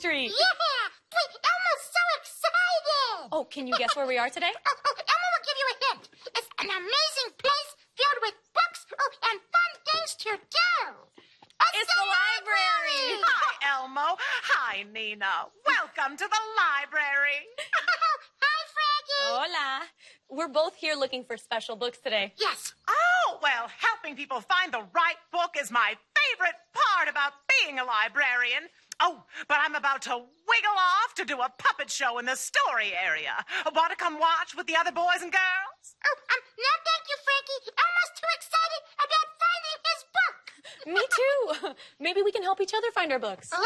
Street. Yeah! Elmo's so excited! Oh, can you guess where we are today? Elmo will give you a hint. It's an amazing place filled with books and fun things to do. It's the library. Hi, Elmo. Hi, Nina. Welcome to the library. Hi, Frankie. Hola. We're both here looking for special books today. Yes. Oh, well, helping people find the right book is my favorite part about being a librarian. Oh, but I'm about to wiggle off to do a puppet show in the story area. Want to come watch with the other boys and girls? No, thank you, Frankie. Elmo's too excited about finding his book. Me too. Maybe we can help each other find our books.